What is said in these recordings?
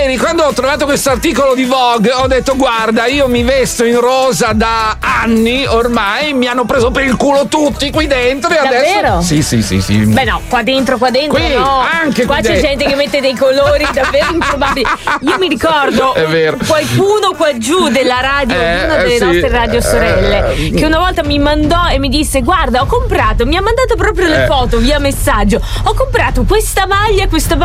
ieri quando ho trovato questo articolo di Vogue ho detto guarda, io mi vesto in rosa da anni ormai, mi hanno preso per il culo tutti qui dentro e davvero? adesso sì. Beh no, qua dentro qui, no, anche qua c'è gente che mette dei colori davvero improbabili. Io mi ricordo qualcuno qua giù della radio, una delle nostre radio sorelle, che una volta mi mandò e mi disse guarda, ho comprato, mi ha mandato proprio le foto via messaggio, ho comprato questa maglia,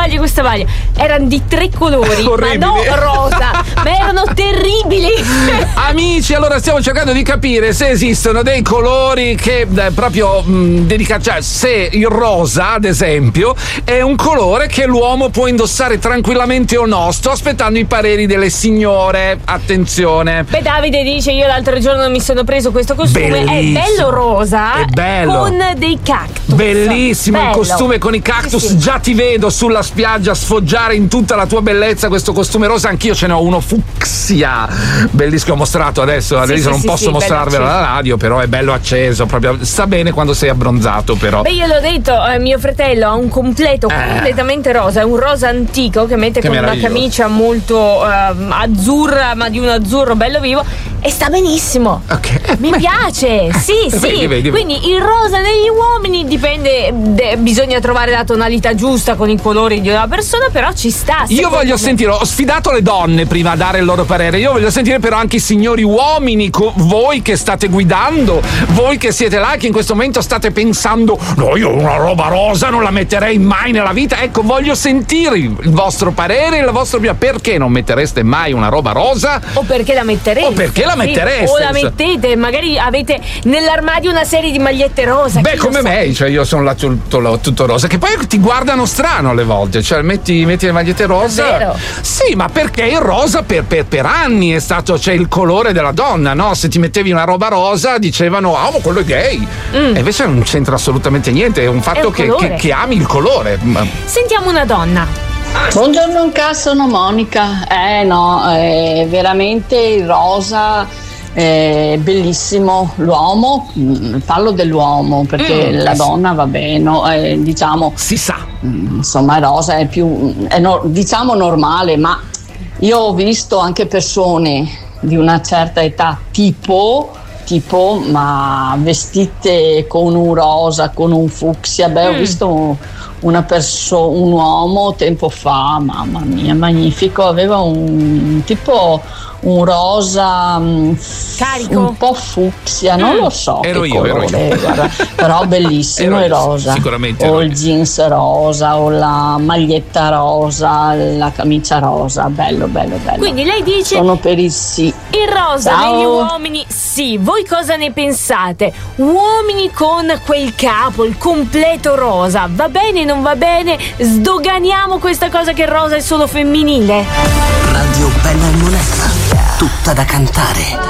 erano di 3 colori, orribili. ma non rosa, ma erano terribili. Amici, allora stiamo cercando di capire se esistono dei colori che proprio dedicati, cioè se il rosa ad esempio è un colore che l'uomo può indossare tranquillamente o no. Sto aspettando i pareri delle signore, attenzione. Beh, Davide dice io l'altro giorno mi sono preso questo costume, bellissimo. È bello rosa, è bello, con dei cactus, bellissimo, bello. Il costume con i cactus, sì. Già ti vedo sulla spiaggia sfoggiare in tutta la tua bellezza questo costume rosa. Anch'io ce n'ho uno fucsia bellissimo, ho mostrato adesso non posso mostrarvelo alla radio, però è bello acceso, proprio sta bene quando sei abbronzato. Però beh, io l'ho detto, mio fratello ha un completo completamente rosa, è un rosa antico che mette con una camicia molto azzurra, ma di un azzurro bello vivo, e sta benissimo. Mi piace, sì. Vedi. Quindi il rosa negli uomini dipende, bisogna trovare la tonalità giusta con i colori di una persona, però ci sta. Io voglio sentire, ho sfidato le donne prima a dare il loro parere, io voglio sentire però anche i signori uomini, voi che state guidando, voi che siete là, che in questo momento state pensando no, io una roba rosa non la metterei mai nella vita. Ecco, voglio sentire il vostro parere, il vostro perché non mettereste mai una roba rosa, o perché la metterete, mettereste, o la mettete, magari avete nell'armadio una serie di magliette rosa. Beh, come me, cioè io sono là tutto rosa, che poi ti guardano strano alle volte, cioè metti le magliette rosa. Davvero? Sì, ma perché il rosa per anni è stato, cioè il colore della donna, no? Se ti mettevi una roba rosa dicevano ma quello è gay, e invece non c'entra assolutamente niente, è un fatto che ami il colore. Sentiamo una donna. Buongiorno Anca, sono Monica. Veramente il rosa è bellissimo. L'uomo, parlo dell'uomo perché la donna va bene, diciamo si sa, insomma il rosa è più diciamo normale, ma io ho visto anche persone di una certa età tipo ma vestite con un rosa, con un fucsia. Ho visto un uomo tempo fa, mamma mia, magnifico, aveva un rosa carico, un po' fucsia, non lo so, ero io. Guarda, però bellissimo il rosa, sicuramente o il jeans rosa, o la maglietta rosa, la camicia rosa, bello. Quindi lei dice sono per il sì. Il rosa negli uomini, sì. Voi cosa ne pensate? Uomini con quel capo, il completo rosa, va bene, non va bene? Sdoganiamo questa cosa che il rosa è solo femminile? Radio Bella e Monella, tutta da cantare.